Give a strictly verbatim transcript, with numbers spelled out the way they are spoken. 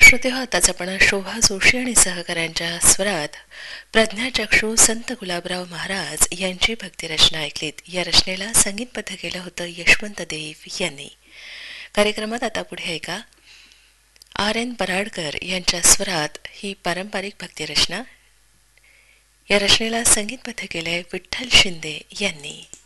श्रोते हो, आताच आपण शोभा जोशी आणि सहकाऱ्यांच्या स्वरात प्रज्ञाचक्षू संत गुलाबराव महाराज यांची भक्तिरचना ऐकलीत. या रचनेला संगीतबद्ध केलं होतं यशवंत देव यांनी. कार्यक्रमात आता पुढे ऐका आर एन पराडकर यांच्या स्वरात ही पारंपरिक भक्तिरचना. या रचनेला संगीतबद्ध केलंय विठ्ठल शिंदे यांनी.